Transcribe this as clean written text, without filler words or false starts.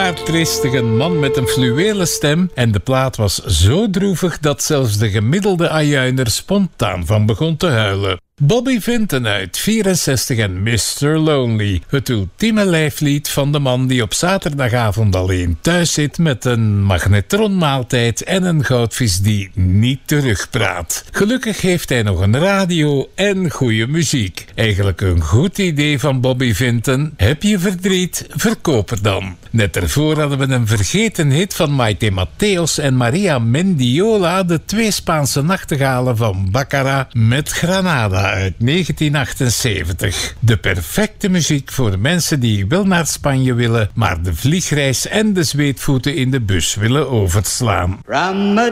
maar triestig, een man met een fluwelen stem. En de plaat was zo droevig dat zelfs de gemiddelde ajuiner spontaan van begon te huilen. Bobby Vinton uit 64 en Mr. Lonely. Het ultieme lijflied van de man die op zaterdagavond alleen thuis zit met een magnetronmaaltijd en een goudvis die niet terugpraat. Gelukkig heeft hij nog een radio en goede muziek. Eigenlijk een goed idee van Bobby Vinton. Heb je verdriet? Verkoop er dan. Net ervoor hadden we een vergeten hit van Maite Mateos en Maria Mendiola, de twee Spaanse nachtegalen van Baccara met Granada uit 1978. De perfecte muziek voor mensen die wel naar Spanje willen, maar de vliegreis en de zweetvoeten in de bus willen overslaan. From a